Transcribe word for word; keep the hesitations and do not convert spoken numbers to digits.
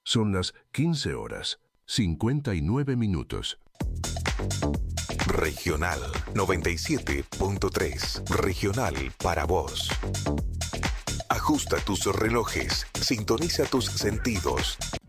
Son las quince horas, cincuenta y nueve minutos. Regional noventa y siete punto tres. Regional para vos. Ajusta tus relojes, sintoniza tus sentidos.